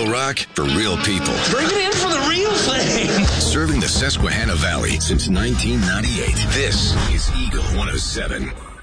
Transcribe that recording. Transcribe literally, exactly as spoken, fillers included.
real rock for real people. Bring it in for the real thing. Serving the Susquehanna Valley since nineteen ninety-eight. This is Eagle one oh seven.